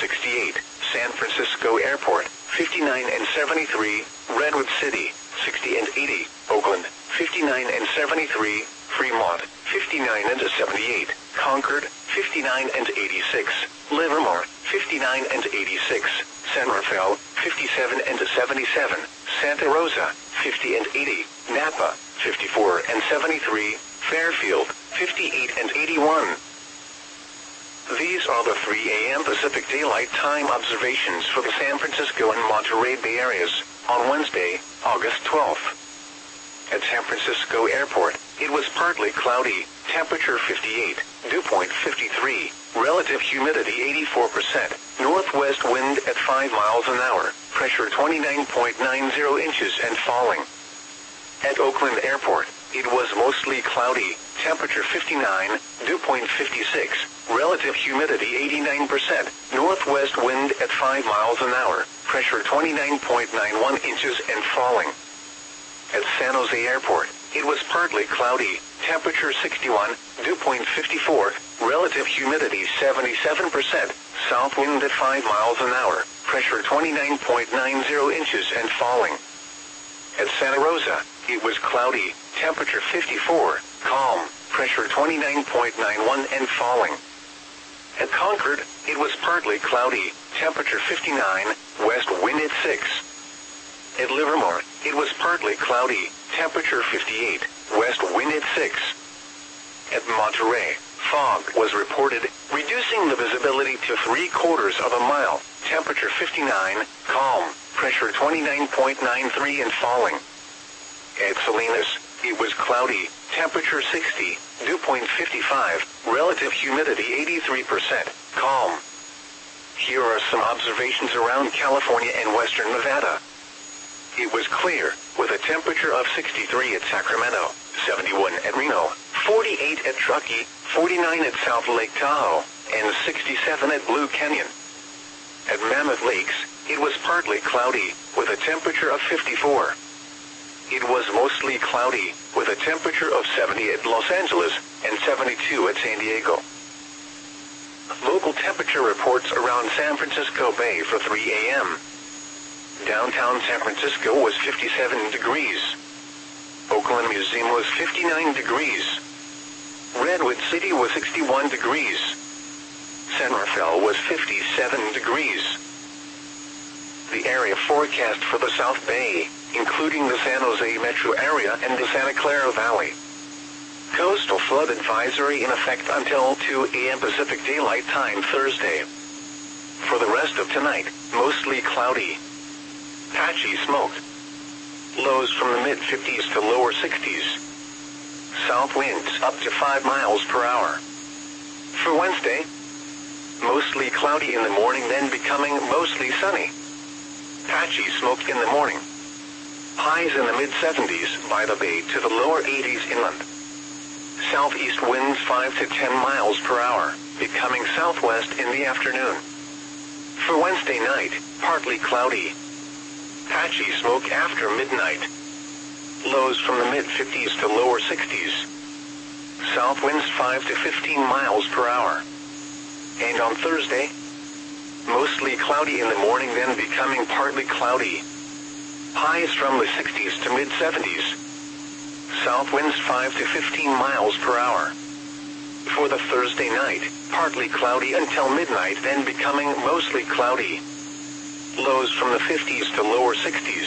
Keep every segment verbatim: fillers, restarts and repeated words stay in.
sixty-eight, San Francisco Airport, fifty-nine and seventy-three, Redwood City, sixty and eighty, Oakland, fifty-nine and seventy-three, Fremont, fifty-nine and seventy-eight, Concord, fifty-nine and eighty-six, Livermore, fifty-nine and eighty-six, San Rafael, fifty-seven and seventy-seven, Santa Rosa, fifty and eighty, Napa, fifty-four and seventy-three, Fairfield, fifty-eight and eighty-one. These are the three A M Pacific Daylight Time observations for the San Francisco and Monterey Bay areas on Wednesday, August twelfth. At San Francisco Airport, it was partly cloudy, temperature fifty-eight, dew point fifty-three, relative humidity eighty-four percent, northwest wind at five miles an hour, pressure twenty-nine point nine zero inches and falling. At Oakland Airport, it was mostly cloudy, temperature fifty-nine, dew point fifty-six, relative humidity eighty-nine percent, northwest wind at five miles an hour, pressure twenty-nine point nine one inches and falling. At San Jose Airport, it was partly cloudy, temperature sixty-one, dew point fifty-four, relative humidity seventy-seven percent, south wind at five miles an hour, pressure twenty-nine point nine zero inches and falling. At Santa Rosa, it was cloudy, temperature fifty-four, calm, pressure twenty-nine point nine one and falling. At Concord, it was partly cloudy, temperature fifty-nine, west wind at six. At Livermore, it was partly cloudy, temperature fifty-eight, west wind at six. At Monterey, fog was reported, reducing the visibility to three quarters of a mile, temperature fifty-nine, calm, pressure twenty-nine point nine three and falling. At Salinas, it was cloudy, temperature sixty, dew point fifty-five, relative humidity eighty-three percent, calm. Here are some observations around California and western Nevada. It was clear, with a temperature of sixty-three at Sacramento, seventy-one at Reno, forty-eight at Truckee, forty-nine at South Lake Tahoe, and sixty-seven at Blue Canyon. At Mammoth Lakes, it was partly cloudy, with a temperature of fifty-four. It was mostly cloudy, with a temperature of seventy at Los Angeles, and seventy-two at San Diego. Local temperature reports around San Francisco Bay for three A M Downtown San Francisco was fifty-seven degrees. Oakland Museum was fifty-nine degrees. Redwood City was sixty-one degrees. San Rafael was fifty-seven degrees. The area forecast for the South Bay, including the San Jose metro area and the Santa Clara Valley. Coastal flood advisory in effect until two A M Pacific Daylight Time Thursday. For the rest of tonight, mostly cloudy. Patchy smoke. Lows from the mid fifties to lower sixties. South winds up to five miles per hour. For Wednesday, mostly cloudy in the morning, then becoming mostly sunny. Patchy smoke in the morning. Highs in the mid seventies by the bay to the lower eighties inland. Southeast winds five to ten miles per hour, becoming southwest in the afternoon. For Wednesday night, partly cloudy. Patchy smoke after midnight. Lows from the mid fifties to lower sixties. South winds five to fifteen miles per hour. And on Thursday, mostly cloudy in the morning, then becoming partly cloudy. Highs from the sixties to mid seventies. South winds five to fifteen miles per hour. For the Thursday night, partly cloudy until midnight, then becoming mostly cloudy. Lows from the fifties to lower sixties.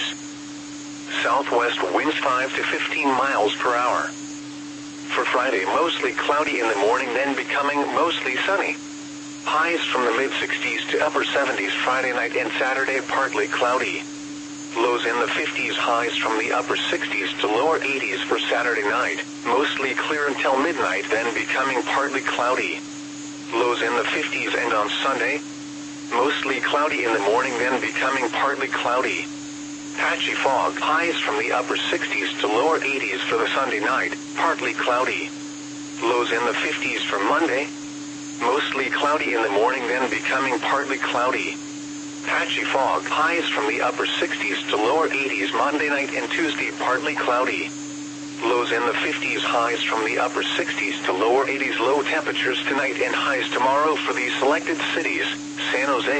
Southwest winds five to fifteen miles per hour. For Friday, mostly cloudy in the morning, then becoming mostly sunny. Highs from the mid sixties to upper seventies Friday night, and Saturday partly cloudy. Lows in the fifties, highs from the upper sixties to lower eighties for Saturday night, mostly clear until midnight, then becoming partly cloudy. Lows in the fifties, and on Sunday, mostly cloudy in the morning, then becoming partly cloudy. Patchy fog, highs from the upper sixties to lower eighties for the Sunday night, partly cloudy. Lows in the fifties for Monday, mostly cloudy in the morning, then becoming partly cloudy. Patchy fog, highs from the upper sixties to lower eighties Monday night and Tuesday, partly cloudy. Lows in the fifties, highs from the upper sixties to lower eighties. Low temperatures tonight and highs tomorrow for these selected cities: San Jose,